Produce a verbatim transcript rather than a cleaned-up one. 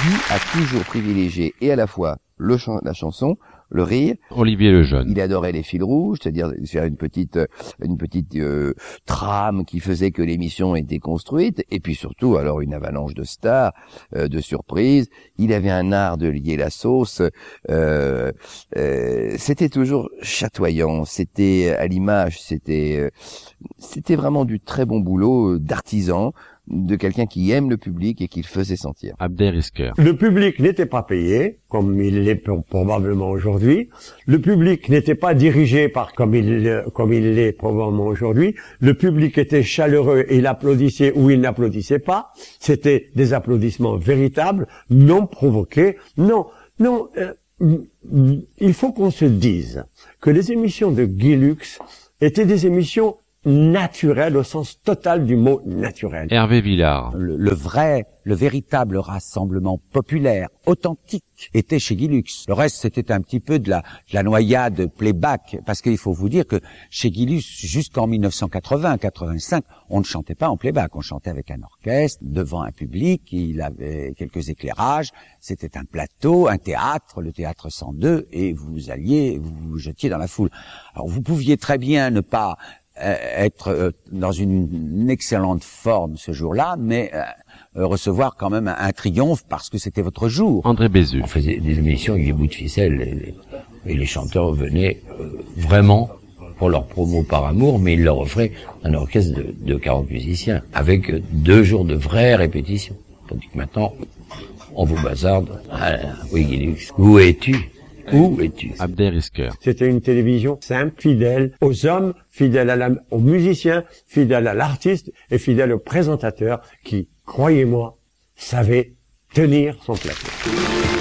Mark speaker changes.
Speaker 1: Guy a toujours privilégié et à la fois le chant, la chanson, le rire.
Speaker 2: Olivier Lejeune.
Speaker 1: Il adorait les fils rouges, c'est-à-dire faire une petite, une petite euh, trame qui faisait que l'émission était construite. Et puis surtout, alors une avalanche de stars, euh, de surprises. Il avait un art de lier la sauce. Euh, euh, c'était toujours chatoyant. C'était à l'image. C'était, euh, c'était vraiment du très bon boulot d'artisan, de quelqu'un qui aime le public et qui le faisait sentir.
Speaker 2: Abder Isker.
Speaker 3: Le public n'était pas payé, comme il l'est probablement aujourd'hui. Le public n'était pas dirigé par comme il comme il l'est probablement aujourd'hui. Le public était chaleureux et il applaudissait ou il n'applaudissait pas. C'était des applaudissements véritables, non provoqués. Non, non. Euh, il faut qu'on se dise que les émissions de Guy Lux étaient des émissions naturel au sens total du mot naturel.
Speaker 2: Hervé Villard.
Speaker 4: Le, le vrai, le véritable rassemblement populaire, authentique, était chez Guy Lux. Le reste, c'était un petit peu de la, de la noyade playback, parce qu'il faut vous dire que chez Guy Lux, jusqu'en mille neuf cent quatre-vingts quatre-vingt-cinq, on ne chantait pas en playback, on chantait avec un orchestre, devant un public, il avait quelques éclairages, c'était un plateau, un théâtre, le théâtre cent deux, et vous alliez, vous vous jetiez dans la foule. Alors vous pouviez très bien ne pas être euh, dans une, une excellente forme ce jour-là, mais euh, recevoir quand même un, un triomphe parce que c'était votre jour.
Speaker 2: André Bézu.
Speaker 5: On faisait des émissions avec des bouts de ficelle et les, et les chanteurs venaient euh, vraiment pour leur promo par amour, mais ils leur offraient un orchestre de, de quarante musiciens avec euh, deux jours de vraies répétitions. Tandis que maintenant, on vous bazarde. Ah, oui, Guy Lux, où es-tu ? Où es-tu?
Speaker 2: Abder Isker.
Speaker 3: C'était une télévision simple, fidèle aux hommes, fidèle à la, aux musiciens, fidèle à l'artiste et fidèle au présentateur qui, croyez-moi, savait tenir son plateau.